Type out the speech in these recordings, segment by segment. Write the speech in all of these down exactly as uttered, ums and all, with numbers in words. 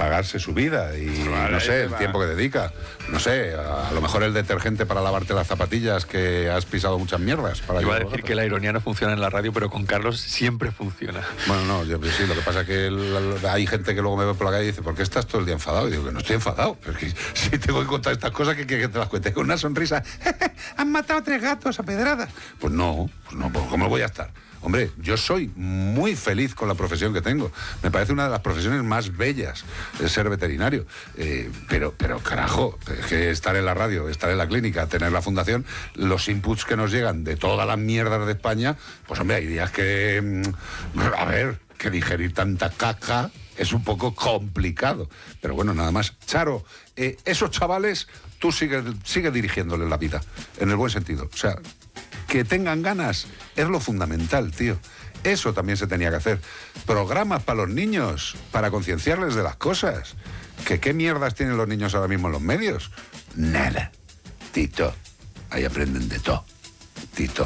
pagarse su vida y, vale, no sé, el tiempo que dedica. No sé, a, a lo mejor el detergente para lavarte las zapatillas, que has pisado muchas mierdas. Para Iba a decir que la ironía no funciona en la radio, pero con Carlos siempre funciona. Bueno, no, yo, sí, lo que pasa es que el, hay gente que luego me ve por la calle y dice, ¿por qué estás todo el día enfadado? Y digo que no estoy enfadado, pero que si tengo que contar estas cosas, que, que, que te las cuente con una sonrisa. ¿Han matado a tres gatos a pedradas? Pues no, pues no, pues ¿cómo voy a estar? Hombre, yo soy muy feliz con la profesión que tengo. Me parece una de las profesiones más bellas, el ser veterinario. Eh, pero, pero carajo, es que estar en la radio, estar en la clínica, tener la fundación, los inputs que nos llegan de todas las mierdas de España, pues hombre, hay días que... A ver, que digerir tanta caca es un poco complicado. Pero bueno, nada más. Charo, eh, esos chavales, tú sigues sigue dirigiéndoles la vida, en el buen sentido. O sea... que tengan ganas es lo fundamental, tío. Eso también se tenía que hacer. Programas para los niños, para concienciarles de las cosas. ¿Que qué mierdas tienen los niños ahora mismo en los medios? Nada. Tito. Ahí aprenden de todo. Tito.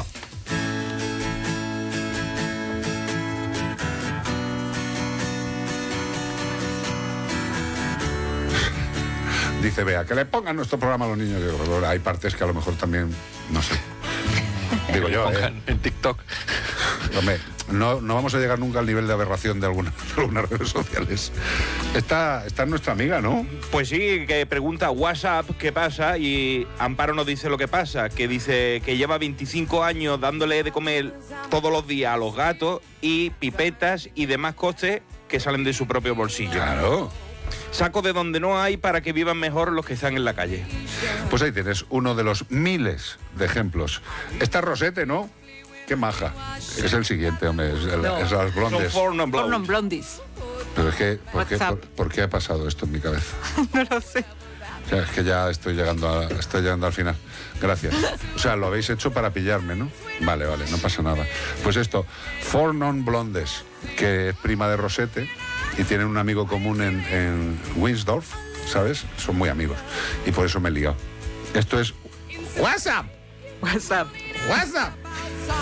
Dice Bea, que le pongan nuestro programa a los niños. Digo, hay partes que a lo mejor también, no sé. Digo yo, eh. En TikTok. Hombre, no, no vamos a llegar nunca al nivel de aberración de, alguna, de algunas redes sociales. Está, está nuestra amiga, ¿no? Pues sí, que pregunta WhatsApp qué pasa y Amparo nos dice lo que pasa, que dice que lleva veinticinco años dándole de comer todos los días a los gatos y pipetas y demás costes que salen de su propio bolsillo. Claro. Saco de donde no hay para que vivan mejor los que están en la calle. Pues ahí tienes uno de los miles de ejemplos. Está Rosete, ¿no? Qué maja. Es el siguiente, hombre. Es, el, no. es las blondes. Four non blondies. Pero es que, ¿por qué, por, ¿por qué ha pasado esto en mi cabeza? No lo sé. O sea, es que ya estoy llegando, a, estoy llegando al final. Gracias. O sea, lo habéis hecho para pillarme, ¿no? Vale, vale, no pasa nada. Pues esto, Four Non Blondes, que es prima de Rosete, y tienen un amigo común en, en Winsdorf, ¿sabes? Son muy amigos. Y por eso me he liado. Esto es WhatsApp. WhatsApp. WhatsApp.